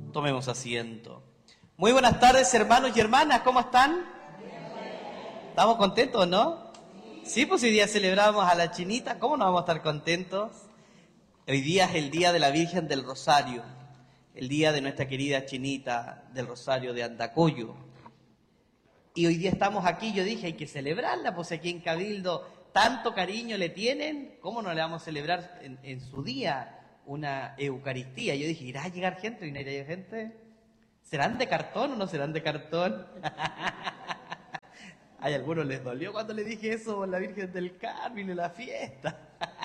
Tomemos asiento. Muy buenas tardes, hermanos y hermanas, ¿cómo están? ¿Estamos contentos, no? Sí, pues hoy día celebramos a la Chinita, ¿cómo no vamos a estar contentos? Hoy día es el día de la Virgen del Rosario, el día de nuestra querida Chinita del Rosario de Andacollo. Y hoy día estamos aquí, yo dije, hay que celebrarla, pues aquí en Cabildo tanto cariño le tienen, ¿cómo no le vamos a celebrar en su día una Eucaristía? Yo dije, ¿irá a llegar gente o no irá a llegar gente? ¿Serán de cartón o no serán de cartón? Hay algunos les dolió cuando le dije eso por la Virgen del Carmen y la fiesta.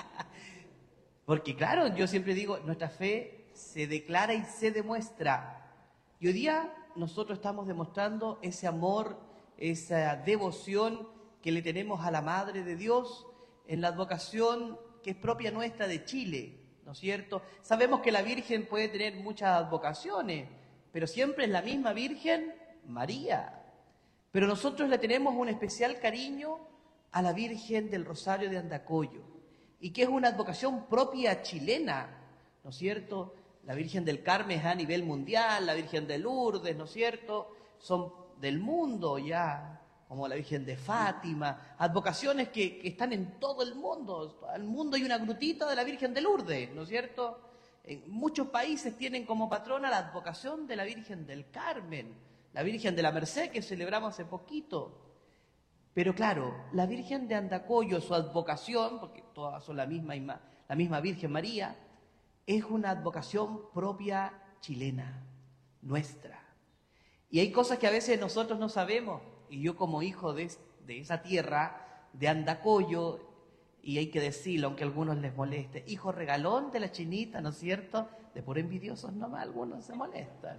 Porque claro, yo siempre digo, nuestra fe se declara y se demuestra. Y hoy día nosotros estamos demostrando ese amor, esa devoción que le tenemos a la Madre de Dios en la advocación que es propia nuestra de Chile, ¿no es cierto? Sabemos que la Virgen puede tener muchas advocaciones, pero siempre es la misma Virgen, María. Pero nosotros le tenemos un especial cariño a la Virgen del Rosario de Andacollo, y que es una advocación propia chilena, ¿no es cierto? La Virgen del Carmen es a nivel mundial, la Virgen de Lourdes, ¿no es cierto? Son del mundo ya, como la Virgen de Fátima, advocaciones que están en todo el mundo. En el mundo hay una grutita de la Virgen de Lourdes, ¿no es cierto? En muchos países tienen como patrona la advocación de la Virgen del Carmen, la Virgen de la Merced que celebramos hace poquito. Pero claro, la Virgen de Andacollo, su advocación, porque todas son la misma Virgen María, es una advocación propia chilena, nuestra. Y hay cosas que a veces nosotros no sabemos, y yo como hijo de esa tierra, de Andacollo, y hay que decirlo, aunque a algunos les moleste, hijo regalón de la Chinita, ¿no es cierto? De por envidiosos nomás, algunos se molestan.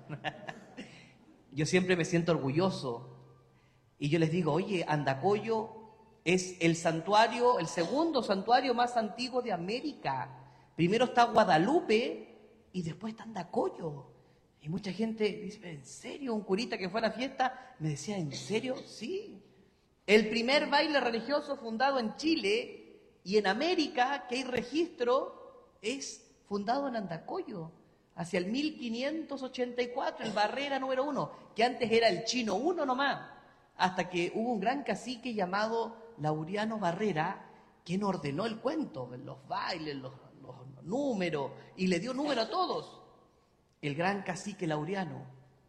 Yo siempre me siento orgulloso, y yo les digo, oye, Andacollo es el santuario, el segundo santuario más antiguo de América. Primero está Guadalupe, y después está Andacollo. Y mucha gente dice, ¿en serio? Un curita que fue a la fiesta me decía, ¿en serio? Sí. El primer baile religioso fundado en Chile y en América, que hay registro, es fundado en Andacollo, hacia el 1584, el Barrera número 1, que antes era el Chino 1 nomás, hasta que hubo un gran cacique llamado Laureano Barrera, quien ordenó el cuento, los bailes, los números, y le dio número a todos. El gran cacique Laureano,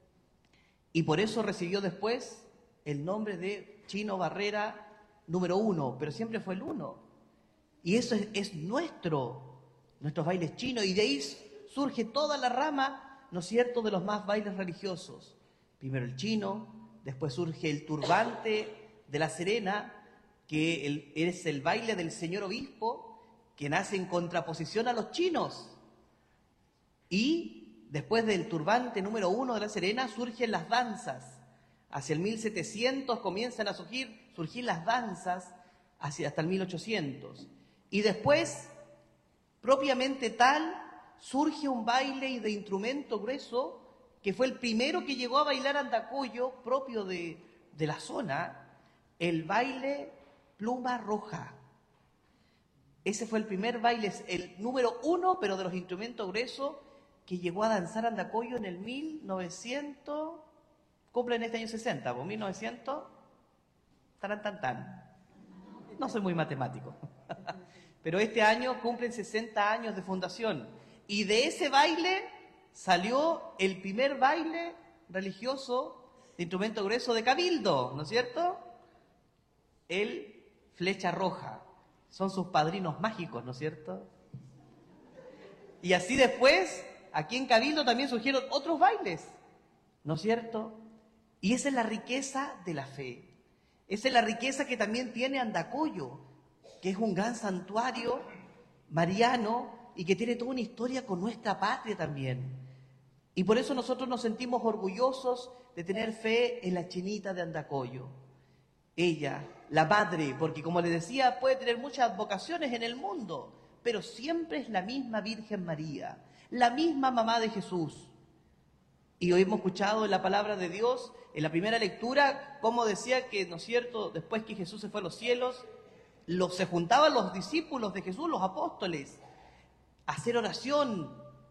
y por eso recibió después el nombre de Chino Barrera número 1, pero siempre fue el 1, y eso es nuestros bailes chinos, y de ahí surge toda la rama, ¿no es cierto?, de los más bailes religiosos. Primero el chino, después surge el turbante de la Serena, que es el baile del señor obispo, que nace en contraposición a los chinos, y después del turbante número 1 de la Serena surgen las danzas. Hacia el 1700 comienzan a surgir las danzas hasta el 1800. Y después, propiamente tal, surge un baile de instrumento grueso, que fue el primero que llegó a bailar Andacollo, propio de la zona, el baile pluma roja. Ese fue el primer baile, el número 1, pero de los instrumentos gruesos, que llegó a danzar Andacollo en el 1900, cumplen este año 60, pues 1900, tan. No soy muy matemático, pero este año cumplen 60 años de fundación. Y de ese baile salió el primer baile religioso de instrumento grueso de Cabildo, ¿no es cierto? El Flecha Roja. Son sus padrinos mágicos, ¿no es cierto? Y así después, aquí en Cabildo también surgieron otros bailes, ¿no es cierto? Y esa es la riqueza de la fe. Esa es la riqueza que también tiene Andacollo, que es un gran santuario mariano y que tiene toda una historia con nuestra patria también. Y por eso nosotros nos sentimos orgullosos de tener fe en la Chinita de Andacollo. Ella, la madre, porque como les decía, puede tener muchas vocaciones en el mundo, pero siempre es la misma Virgen María, la misma mamá de Jesús. Y hoy hemos escuchado en la palabra de Dios, en la primera lectura, cómo decía que, ¿no es cierto?, después que Jesús se fue a los cielos, se juntaban los discípulos de Jesús, los apóstoles, a hacer oración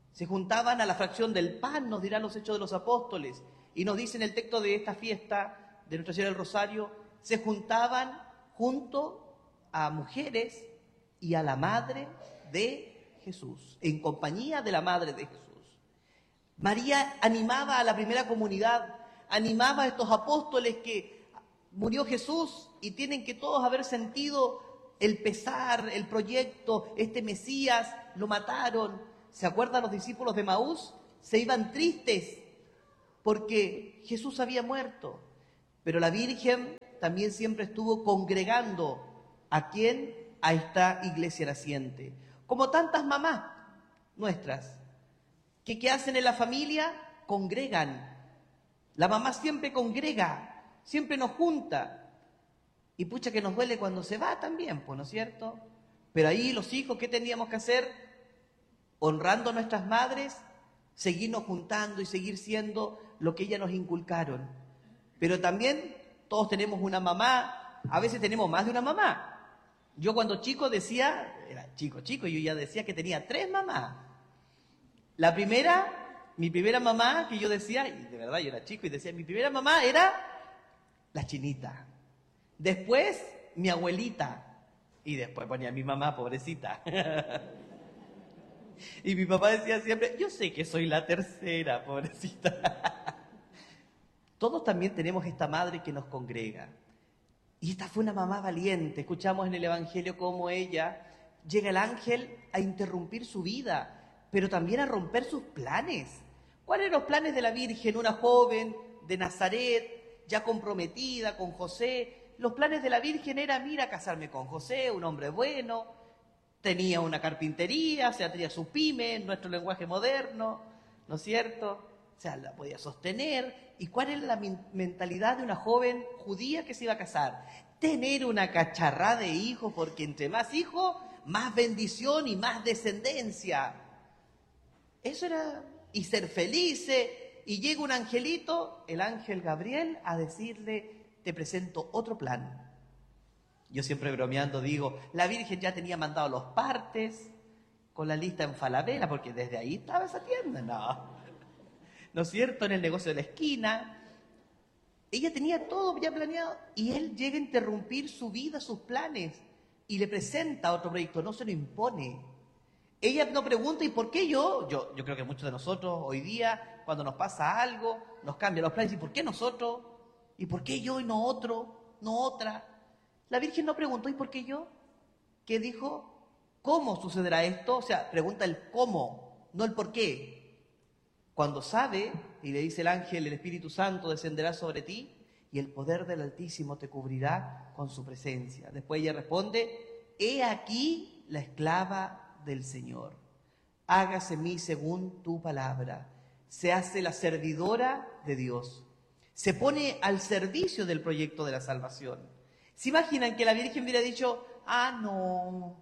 Se juntaban a la fracción del pan, nos dirán los Hechos de los Apóstoles, y nos dice en el texto de esta fiesta de Nuestra Señora del Rosario, se juntaban junto a mujeres y a la madre de Jesús, en compañía de la madre de Jesús. María animaba a la primera comunidad, animaba a estos apóstoles que murió Jesús y tienen que todos haber sentido el pesar, el proyecto, este Mesías, lo mataron. ¿Se acuerdan los discípulos de Maús? Se iban tristes porque Jesús había muerto. Pero la Virgen también siempre estuvo congregando ¿a quién? A esta iglesia naciente. Como tantas mamás nuestras, que ¿qué hacen en la familia? Congregan. La mamá siempre congrega, siempre nos junta. Y pucha que nos duele cuando se va también, pues, ¿no es cierto? Pero ahí los hijos, ¿qué teníamos que hacer? Honrando a nuestras madres, seguirnos juntando y seguir siendo lo que ellas nos inculcaron. Pero también todos tenemos una mamá, a veces tenemos más de una mamá. Yo cuando chico decía, era chico, yo ya decía que tenía 3 mamás. La primera, mi primera mamá, que yo decía, y de verdad yo era chico y decía, mi primera mamá era la chinita. Después, mi abuelita. Y después ponía mi mamá, pobrecita. Y mi papá decía siempre, yo sé que soy la tercera, pobrecita. Todos también tenemos esta madre que nos congrega. Y esta fue una mamá valiente. Escuchamos en el Evangelio cómo ella llega el ángel a interrumpir su vida, pero también a romper sus planes. ¿Cuáles eran los planes de la Virgen? Una joven de Nazaret, ya comprometida con José. Los planes de la Virgen eran, mira, casarme con José, un hombre bueno, tenía una carpintería, o sea, tenía su pyme, en nuestro lenguaje moderno, ¿no es cierto? O sea, la podía sostener. ¿Y cuál era la mentalidad de una joven judía que se iba a casar? Tener una cacharrada de hijos, porque entre más hijos, más bendición y más descendencia. Eso era, y ser felices. Y llega un angelito, el ángel Gabriel, a decirle, te presento otro plan. Yo siempre bromeando digo, la Virgen ya tenía mandado los partes, con la lista en Falabella, porque desde ahí estaba esa tienda, ¿no es cierto? En el negocio de la esquina. Ella tenía todo ya planeado y él llega a interrumpir su vida, sus planes y le presenta otro proyecto, no se lo impone. Ella no pregunta, ¿y por qué yo? Yo creo que muchos de nosotros hoy día, cuando nos pasa algo, nos cambian los planes. ¿Y por qué nosotros? ¿Y por qué yo y no otro? No otra. La Virgen no preguntó, ¿y por qué yo? ¿Qué dijo? ¿Cómo sucederá esto? O sea, pregunta el cómo, no el por qué. Cuando sabe, y le dice el ángel, el Espíritu Santo descenderá sobre ti y el poder del Altísimo te cubrirá con su presencia. Después ella responde, he aquí la esclava del Señor. Hágase en mí según tu palabra. Se hace la servidora de Dios. Se pone al servicio del proyecto de la salvación. ¿Se imaginan que la Virgen hubiera dicho, no,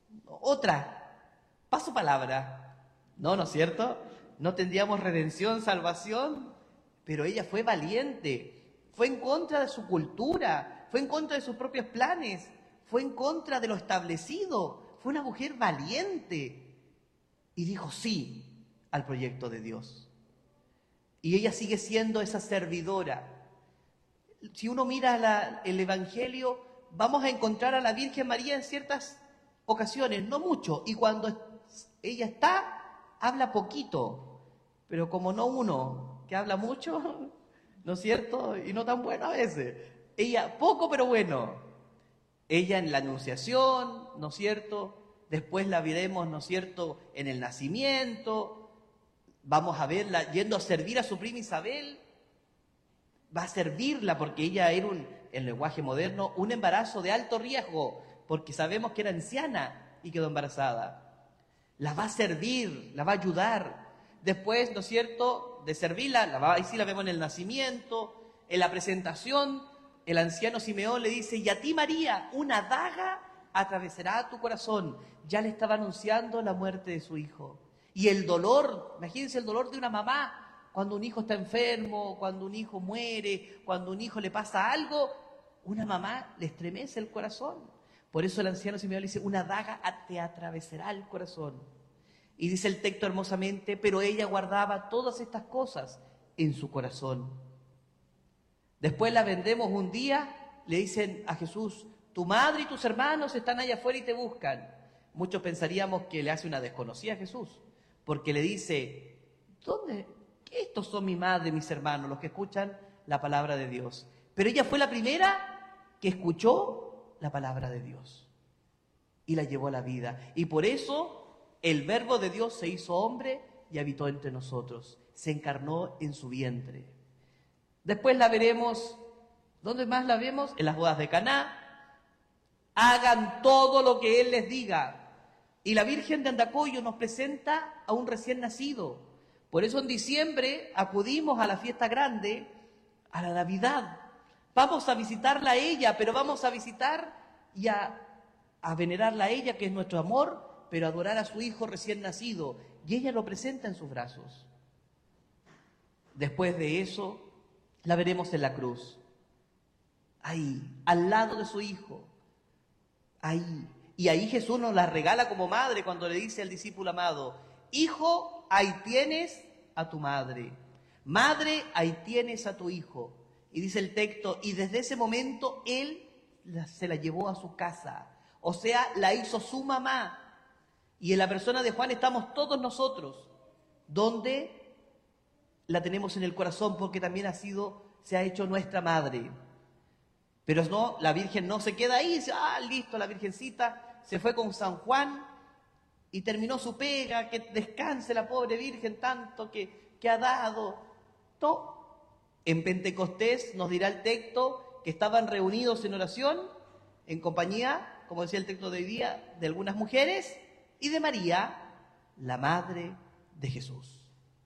otra, paso palabra? No, ¿no es cierto? No tendríamos redención, salvación, pero ella fue valiente, fue en contra de su cultura, fue en contra de sus propios planes, fue en contra de lo establecido, fue una mujer valiente y dijo sí al proyecto de Dios. Y ella sigue siendo esa servidora. Si uno mira el Evangelio, vamos a encontrar a la Virgen María en ciertas ocasiones, no mucho, y cuando ella está, habla poquito. Pero como no uno que habla mucho, ¿no es cierto? Y no tan bueno a veces. Ella, poco pero bueno. Ella en la Anunciación, ¿no es cierto? Después la veremos, ¿no es cierto?, en el nacimiento. Vamos a verla yendo a servir a su prima Isabel. Va a servirla porque ella era, en lenguaje moderno, un embarazo de alto riesgo, porque sabemos que era anciana y quedó embarazada. La va a servir, la va a ayudar. Después, ¿no es cierto?, de servirla, ahí sí la vemos en el nacimiento, en la presentación, el anciano Simeón le dice, y a ti María, una daga atravesará tu corazón. Ya le estaba anunciando la muerte de su hijo. Y el dolor, imagínense el dolor de una mamá, cuando un hijo está enfermo, cuando un hijo muere, cuando un hijo le pasa algo, una mamá le estremece el corazón. Por eso el anciano Simeón le dice, una daga te atravesará el corazón. Y dice el texto hermosamente, pero ella guardaba todas estas cosas en su corazón. Después la vendemos un día, le dicen a Jesús, tu madre y tus hermanos están allá afuera y te buscan. Muchos pensaríamos que le hace una desconocida a Jesús, porque le dice, ¿dónde? Estos son mi madre y mis hermanos, los que escuchan la palabra de Dios. Pero ella fue la primera que escuchó la palabra de Dios y la llevó a la vida. Y por eso el Verbo de Dios se hizo hombre y habitó entre nosotros, se encarnó en su vientre. Después la veremos, ¿dónde más la vemos? En las bodas de Caná. Hagan todo lo que Él les diga. Y la Virgen de Andacollo nos presenta a un recién nacido. Por eso en diciembre acudimos a la fiesta grande, a la Navidad. Vamos a visitarla a ella, pero vamos a visitar y a venerarla a ella, que es nuestro amor, pero adorar a su hijo recién nacido. Y ella lo presenta en sus brazos. Después de eso, la veremos en la cruz. Ahí, al lado de su hijo. Ahí. Y ahí Jesús nos la regala como madre cuando le dice al discípulo amado, hijo, ahí tienes a tu madre. Madre, ahí tienes a tu hijo. Y dice el texto, y desde ese momento Él se la llevó a su casa. O sea, la hizo su mamá. Y en la persona de Juan estamos todos nosotros, donde la tenemos en el corazón porque también se ha hecho nuestra madre. Pero no, la Virgen no se queda ahí, dice, listo, la Virgencita se fue con San Juan y terminó su pega, que descanse la pobre Virgen tanto que ha dado. No. En Pentecostés nos dirá el texto que estaban reunidos en oración, en compañía, como decía el texto de hoy día, de algunas mujeres y de María, la madre de Jesús,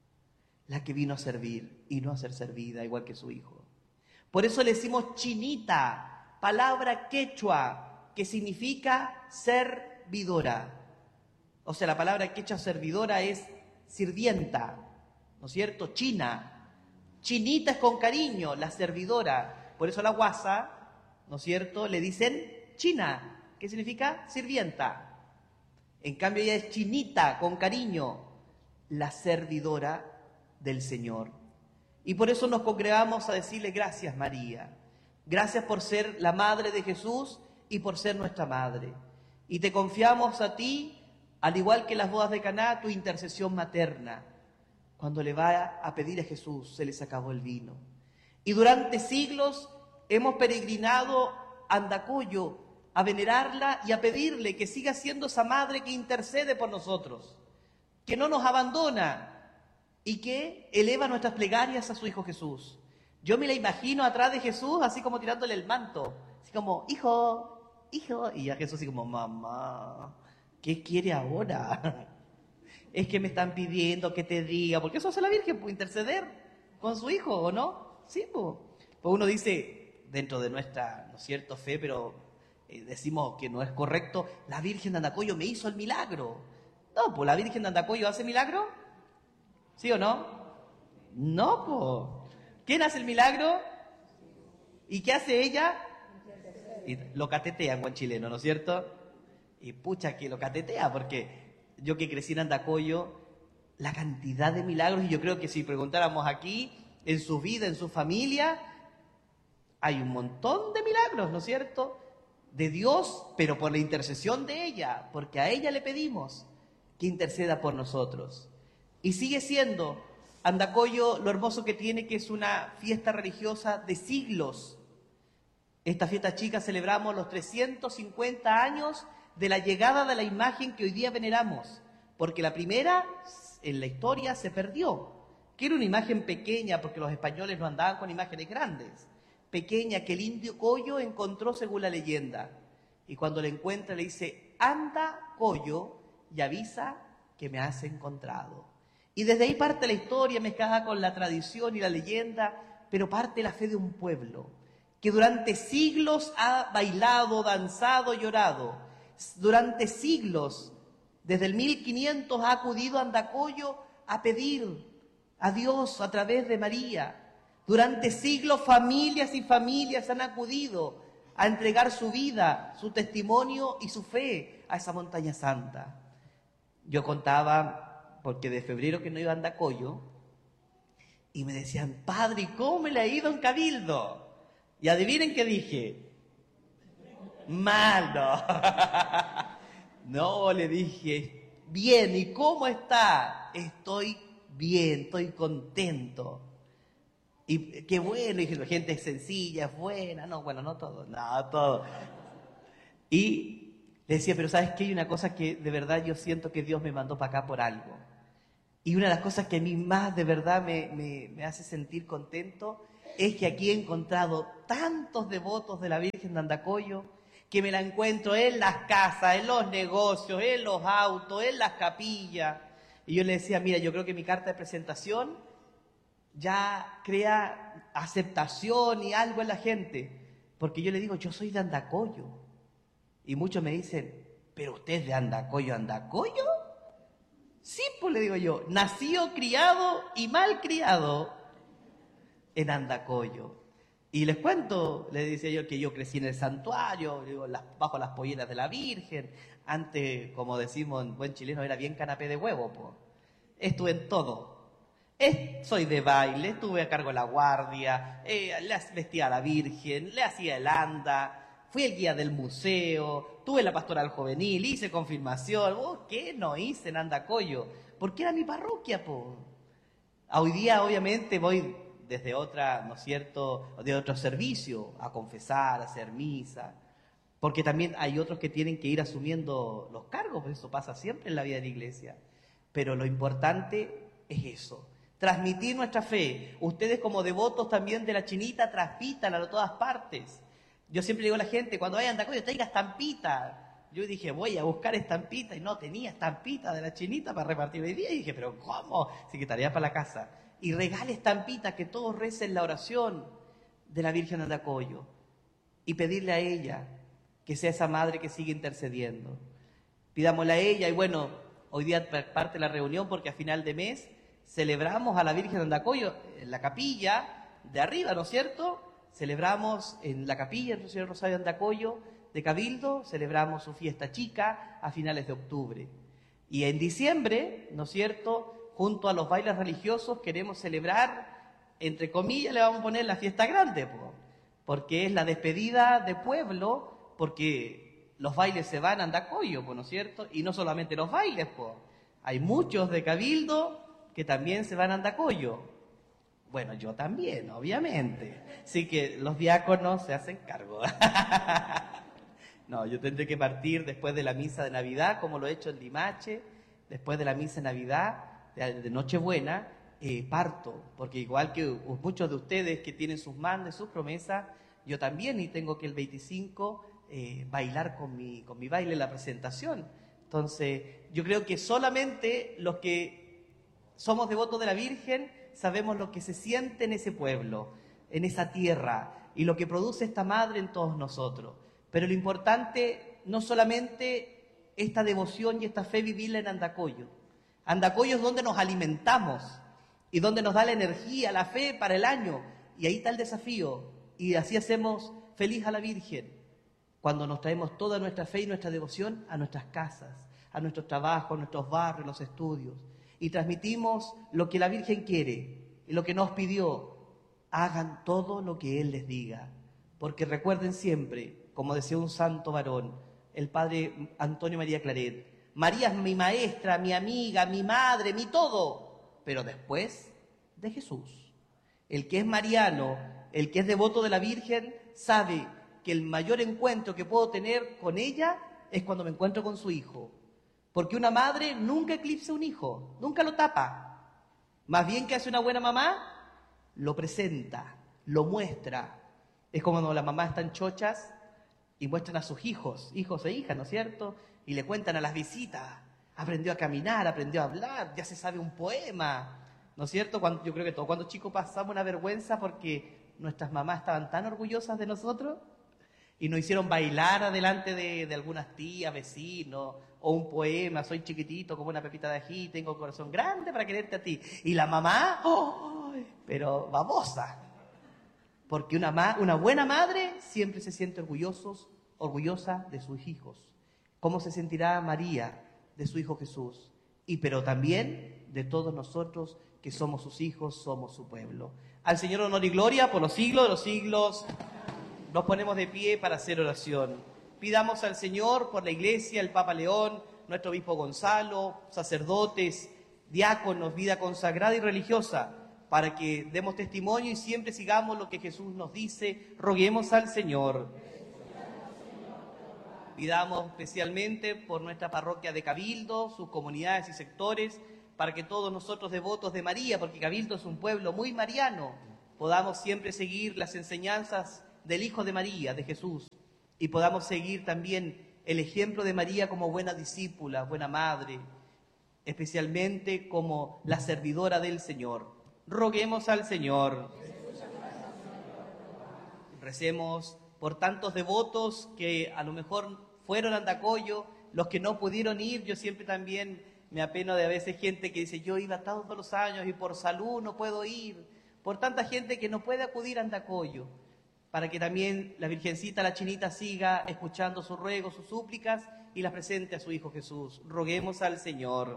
la que vino a servir y no a ser servida, igual que su hijo. Por eso le decimos chinita, palabra quechua, que significa servidora. O sea, la palabra quechua servidora es sirvienta, ¿no es cierto? China. Chinita es con cariño, la servidora. Por eso a la guasa, ¿no es cierto?, le dicen china, que significa sirvienta. En cambio ella es chinita, con cariño, la servidora del Señor. Y por eso nos congregamos a decirle gracias, María. Gracias por ser la madre de Jesús y por ser nuestra madre. Y te confiamos a ti, al igual que en las bodas de Caná, tu intercesión materna. Cuando le va a pedir a Jesús, se les acabó el vino. Y durante siglos hemos peregrinado a Andacollo a venerarla y a pedirle que siga siendo esa madre que intercede por nosotros, que no nos abandona y que eleva nuestras plegarias a su Hijo Jesús. Yo me la imagino atrás de Jesús así como tirándole el manto, así como, hijo, hijo, y a Jesús así como, mamá, ¿qué quiere ahora? Es que me están pidiendo que te diga, porque eso hace la Virgen, pues interceder con su Hijo, ¿o no? Sí, pues. Pues uno dice, dentro de nuestra, ¿no es cierto?, fe, pero decimos que no es correcto, la Virgen de Andacollo me hizo el milagro. No, pues la Virgen de Andacollo hace milagro, ¿sí o no? No, pues. ¿Quién hace el milagro? ¿Y qué hace ella? Y lo catetea en buen chileno, ¿no es cierto? Y pucha que lo catetea, porque yo que crecí en Andacollo, la cantidad de milagros, y yo creo que si preguntáramos aquí, en su vida, en su familia, hay un montón de milagros, ¿no es cierto?, de Dios, pero por la intercesión de ella, porque a ella le pedimos que interceda por nosotros. Y sigue siendo Andacollo lo hermoso que tiene, que es una fiesta religiosa de siglos. Esta fiesta chica celebramos los 350 años de la llegada de la imagen que hoy día veneramos, porque la primera en la historia se perdió, que era una imagen pequeña, porque los españoles no andaban con imágenes grandes, pequeña que el indio Coyo encontró según la leyenda. Y cuando la encuentra le dice, anda Coyo y avisa que me has encontrado. Y desde ahí parte la historia mezclada con la tradición y la leyenda, pero parte la fe de un pueblo que durante siglos ha bailado, danzado, llorado. Durante siglos, desde el 1500, ha acudido a Andacollo a pedir a Dios a través de María. Durante siglos, familias y familias han acudido a entregar su vida, su testimonio y su fe a esa montaña santa. Yo contaba, porque de febrero que no iba a Andacollo, y me decían, padre, ¿y cómo me le ha ido en Cabildo? Y adivinen qué dije. Malo. No, le dije, bien, ¿y cómo está? Estoy bien, estoy contento. Y qué bueno, y la gente es sencilla, es buena, no, bueno, no todo, no, todo. Y le decía, pero ¿sabes qué? Hay una cosa que de verdad yo siento que Dios me mandó para acá por algo. Y una de las cosas que a mí más de verdad me hace sentir contento es que aquí he encontrado tantos devotos de la Virgen de Andacollo que me la encuentro en las casas, en los negocios, en los autos, en las capillas. Y yo le decía, mira, yo creo que mi carta de presentación ya crea aceptación y algo en la gente. Porque yo le digo, yo soy de Andacollo. Y muchos me dicen, ¿pero usted es de Andacollo, Andacollo? Sí, pues le digo yo, nacido, criado y mal criado en Andacollo. Y les cuento, les decía yo que yo crecí en el santuario, digo, bajo las polleras de la Virgen. Antes, como decimos en buen chileno, era bien canapé de huevo, pues. Estuve en todo. Soy de baile, estuve a cargo de la guardia, le vestía a la Virgen, le hacía el anda, fui el guía del museo, tuve la pastoral juvenil, hice confirmación. ¿Qué no hice en Andacollo? Porque era mi parroquia, po. Hoy día, obviamente, voy desde otra, ¿no es cierto?, de otro servicio, a confesar, a hacer misa, porque también hay otros que tienen que ir asumiendo los cargos, pues eso pasa siempre en la vida de la iglesia. Pero lo importante es eso, transmitir nuestra fe. Ustedes como devotos también de la Chinita, transmítanla a todas partes. Yo siempre digo a la gente, cuando vayan a Andacollo, traiga estampita. Yo dije, voy a buscar estampita, y no tenía estampita de la Chinita para repartir hoy día. Y dije, ¿pero cómo? Así que tarea para la casa. Y regale estampita, que todos recen la oración de la Virgen de Andacollo. Y pedirle a ella que sea esa madre que sigue intercediendo. Pidámosle a ella, y bueno, hoy día parte la reunión porque a final de mes celebramos a la Virgen de Andacollo en la capilla de arriba, ¿no es cierto? Celebramos en la capilla, el Señor Rosario de Andacollo, de Cabildo, celebramos su fiesta chica a finales de octubre. Y en diciembre, ¿no es cierto?, junto a los bailes religiosos queremos celebrar, entre comillas, le vamos a poner la fiesta grande, porque es la despedida de pueblo, porque los bailes se van a Andacollo, ¿no es cierto? Y no solamente los bailes, hay muchos de Cabildo que también se van a Andacollo. Bueno, yo también, obviamente. Así que los diáconos se hacen cargo. No, yo tendré que partir después de la misa de Navidad, como lo he hecho en Limache, después de la misa de Navidad, de Nochebuena, parto, porque igual que muchos de ustedes que tienen sus mandas, sus promesas, yo también, y tengo que el 25 bailar con mi baile en la presentación. Entonces, yo creo que solamente los que somos devotos de la Virgen sabemos lo que se siente en ese pueblo, en esa tierra, y lo que produce esta madre en todos nosotros. Pero lo importante, no solamente esta devoción y esta fe vivirla en Andacollo. Andacollo es donde nos alimentamos y donde nos da la energía, la fe para el año. Y ahí está el desafío. Y así hacemos feliz a la Virgen, cuando nos traemos toda nuestra fe y nuestra devoción a nuestras casas, a nuestros trabajos, a nuestros barrios, los estudios. Y transmitimos lo que la Virgen quiere y lo que nos pidió. Hagan todo lo que Él les diga. Porque recuerden siempre, como decía un santo varón, el padre Antonio María Claret, María es mi maestra, mi amiga, mi madre, mi todo, pero después de Jesús. El que es mariano, el que es devoto de la Virgen, sabe que el mayor encuentro que puedo tener con ella es cuando me encuentro con su hijo. Porque una madre nunca eclipsa un hijo, nunca lo tapa. Más bien que hace una buena mamá, lo presenta, lo muestra. Es como cuando las mamás están chochas y muestran a sus hijos e hijas, ¿no es cierto? Y le cuentan a las visitas, aprendió a caminar, aprendió a hablar, ya se sabe un poema, ¿no es cierto? Yo creo que todos cuando chicos pasamos una vergüenza porque nuestras mamás estaban tan orgullosas de nosotros y nos hicieron bailar adelante de algunas tías, vecinos, o un poema, soy chiquitito como una pepita de ají, tengo corazón grande para quererte a ti. Y la mamá, ¡oh! Pero babosa. Porque una buena madre siempre se siente orgullosa de sus hijos. ¿Cómo se sentirá María de su hijo Jesús? pero también de todos nosotros que somos sus hijos, somos su pueblo. Al Señor honor y gloria por los siglos de los siglos. Nos ponemos de pie para hacer oración. Pidamos al Señor por la Iglesia, el Papa León, nuestro obispo Gonzalo, sacerdotes, diáconos, vida consagrada y religiosa, para que demos testimonio y siempre sigamos lo que Jesús nos dice. Roguemos al Señor. Pidamos especialmente por nuestra parroquia de Cabildo, sus comunidades y sectores, para que todos nosotros devotos de María, porque Cabildo es un pueblo muy mariano, podamos siempre seguir las enseñanzas del Hijo de María, de Jesús, y podamos seguir también el ejemplo de María como buena discípula, buena madre, especialmente como la servidora del Señor. Roguemos al Señor. Recemos por tantos devotos que a lo mejor fueron a Andacollo, los que no pudieron ir. Yo siempre también me apeno de a veces gente que dice, yo iba todos los años y por salud no puedo ir. Por tanta gente que no puede acudir a Andacollo, para que también la Virgencita, la Chinita, siga escuchando sus ruegos, sus súplicas y las presente a su Hijo Jesús. Roguemos al Señor.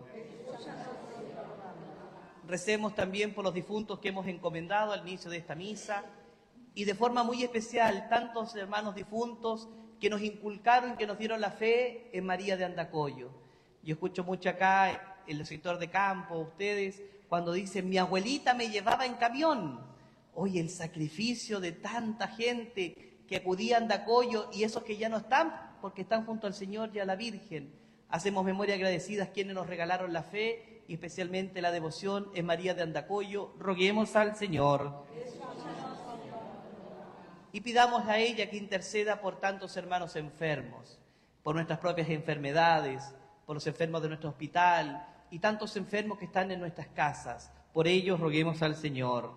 Recemos también por los difuntos que hemos encomendado al inicio de esta misa, y de forma muy especial tantos hermanos difuntos que nos inculcaron, que nos dieron la fe en María de Andacollo. Yo escucho mucho acá en el sector de campo, ustedes, cuando dicen, mi abuelita me llevaba en camión. Oye, el sacrificio de tanta gente que acudía a Andacollo y esos que ya no están, porque están junto al Señor y a la Virgen. Hacemos memoria agradecidas quienes nos regalaron la fe y especialmente la devoción en María de Andacollo. Roguemos al Señor. Y pidamos a ella que interceda por tantos hermanos enfermos, por nuestras propias enfermedades, por los enfermos de nuestro hospital y tantos enfermos que están en nuestras casas. Por ellos roguemos al Señor.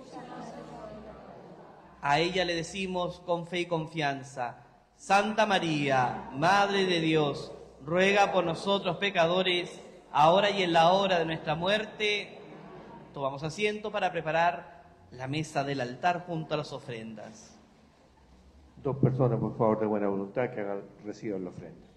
A ella le decimos con fe y confianza, Santa María, Madre de Dios, ruega por nosotros pecadores, ahora y en la hora de nuestra muerte. Tomamos asiento para preparar la mesa del altar junto a las ofrendas. Dos personas, por favor, de buena voluntad, que reciban la ofrenda.